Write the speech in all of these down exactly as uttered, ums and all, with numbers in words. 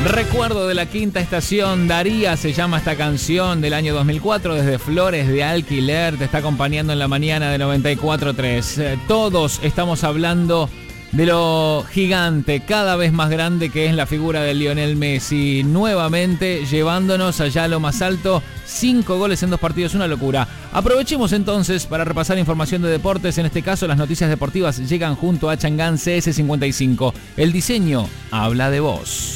Recuerdo de la quinta estación, Daría se llama esta canción del año dos mil cuatro, desde Flores de Alquiler, te está acompañando en la mañana de noventa y cuatro tres. Eh, todos estamos hablando de lo gigante, cada vez más grande que es la figura de Lionel Messi, nuevamente llevándonos allá a lo más alto, cinco goles en dos partidos, una locura. Aprovechemos entonces para repasar información de deportes, en este caso las noticias deportivas llegan junto a Chang'an C S cincuenta y cinco, el diseño habla de vos.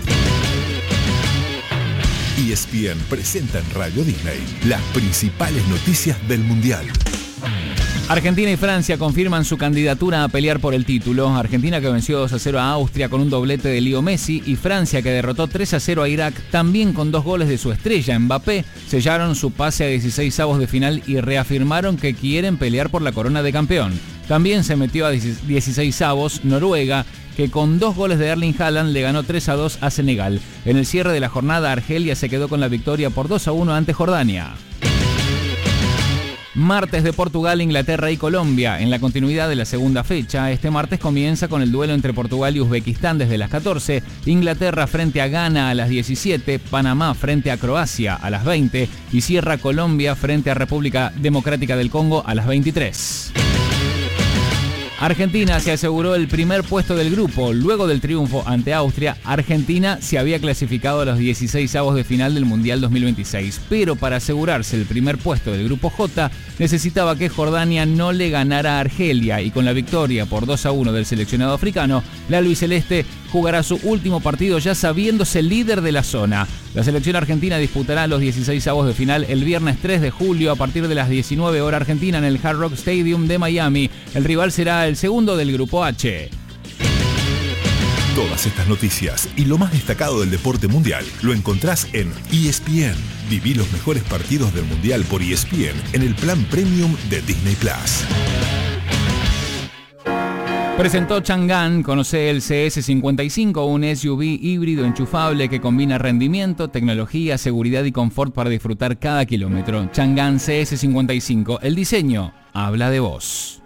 E S P N presenta en Radio Disney las principales noticias del Mundial. Argentina y Francia confirman su candidatura a pelear por el título. Argentina, que venció dos a cero a Austria con un doblete de Leo Messi, y Francia, que derrotó tres a cero a Irak, también con dos goles de su estrella Mbappé, sellaron su pase a dieciseisavos de final y reafirmaron que quieren pelear por la corona de campeón. También se metió a dieciseisavos Noruega, que con dos goles de Erling Haaland le ganó tres a dos a Senegal. En el cierre de la jornada, Argelia se quedó con la victoria por dos a uno ante Jordania. Martes de Portugal, Inglaterra y Colombia. En la continuidad de la segunda fecha, este martes comienza con el duelo entre Portugal y Uzbekistán desde las catorce, Inglaterra frente a Ghana a las diecisiete, Panamá frente a Croacia a las veinte y cierra Colombia frente a República Democrática del Congo a las veintitrés. Argentina se aseguró el primer puesto del grupo. Luego del triunfo ante Austria, Argentina se había clasificado a los dieciseisavos de final del Mundial dos mil veintiséis, pero para asegurarse el primer puesto del grupo J, necesitaba que Jordania no le ganara a Argelia, y con la victoria por dos a uno del seleccionado africano, la albiceleste jugará su último partido ya sabiéndose líder de la zona. La selección argentina disputará los dieciseisavos de final el viernes tres de julio a partir de las diecinueve horas argentina en el Hard Rock Stadium de Miami. El rival será el segundo del grupo H. Todas estas noticias y lo más destacado del deporte mundial lo encontrás en E S P N. Viví los mejores partidos del mundial por E S P N en el plan premium de Disney Plus. Presentó Chang'an, conoce el C S cincuenta y cinco, un S U V híbrido enchufable que combina rendimiento, tecnología, seguridad y confort para disfrutar cada kilómetro. Chang'an C S cincuenta y cinco, el diseño habla de vos.